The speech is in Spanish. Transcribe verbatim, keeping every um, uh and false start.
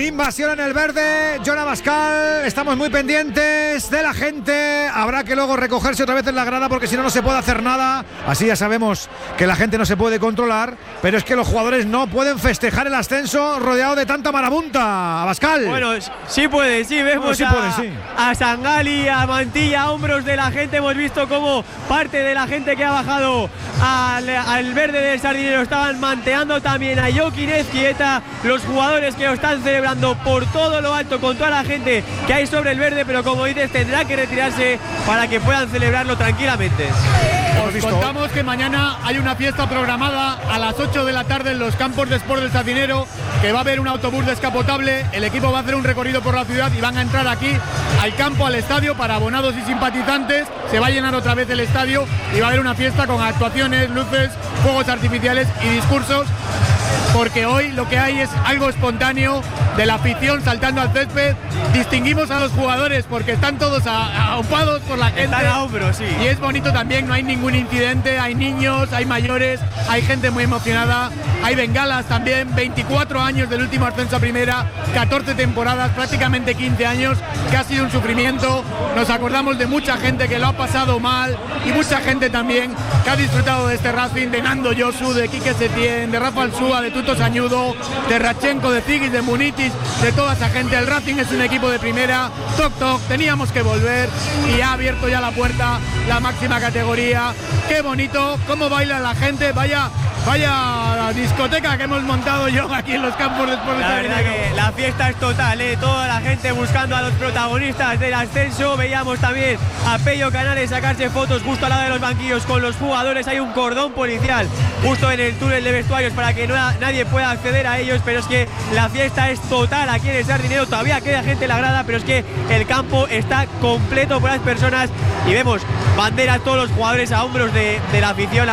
invasión en el verde. Jon Abascal, estamos muy pendientes de la gente. Habrá que luego recogerse otra vez en la grada porque si no, no se puede hacer nada. Así ya sabemos que la gente no se puede controlar, pero es que los jugadores no pueden festejar el ascenso rodeado de tanta marabunta. Abascal. Bueno, sí puede, sí, vemos bueno, sí a, puede, sí. a Sangali, a Mantilla, a hombros de la gente. Hemos visto cómo parte de la gente que ha bajado al, al verde del Sardinero estaban manteando también a Jokin Ezquieta, los jugadores que lo están celebrando por todo lo alto con toda la gente que hay sobre el verde, pero como dices, tendrá que retirarse para que puedan celebrarlo tranquilamente. Os contamos que mañana hay una fiesta programada a las ocho de la tarde en los campos de Sport del Sardinero, que va a haber un autobús descapotable, el equipo va a hacer un recorrido por la ciudad y van a entrar aquí al campo, al estadio, para abonados y simpatizantes. Se va a llenar otra vez el estadio y va a haber una fiesta con actuaciones, luces, fuegos artificiales y discursos, porque hoy lo que hay es algo espontáneo de la afición saltando al césped. Distinguimos a los jugadores porque están todos aupados por la gente. Están a hombros, sí. Y es bonito también, no hay ningún incidente, hay niños, hay mayores, hay gente muy emocionada, hay bengalas también, veinticuatro años del último ascenso a primera, catorce temporadas, prácticamente quince años, que ha sido un sufrimiento. Nos acordamos de mucha gente que lo ha pasado mal y mucha gente también que ha disfrutado de este Racing, de Nando Yosu, de Quique Setién, de Rafa Alsúa, de Tuto Sañudo, de Rachenko, de Zigis, de Munitis, de toda esa gente. El Racing es un equipo de primera, toc toc, teníamos que volver y ha abierto ya la puerta la máxima categoría. Qué bonito, cómo baila la gente, vaya Vaya discoteca que hemos montado yo aquí en los campos de Sport del Sardinero. La verdad que la fiesta es total, ¿eh? Toda la gente buscando a los protagonistas del ascenso. Veíamos también a Pello Canales sacarse fotos justo al lado de los banquillos con los jugadores. Hay un cordón policial justo en el túnel de vestuarios para que no, nadie pueda acceder a ellos, pero es que la fiesta es total aquí en el Sardinero. Todavía queda gente en la grada, pero es que el campo está completo por las personas y vemos banderas, todos los jugadores a hombros de, de la afición.